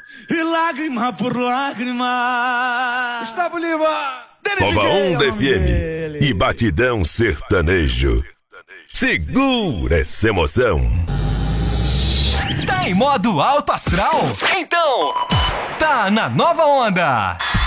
E lágrima por lágrima. Gustavo Lima. Nova Onda FM e Batidão Sertanejo. Segura essa emoção. Tá em modo alto astral? Então, tá na Nova Onda.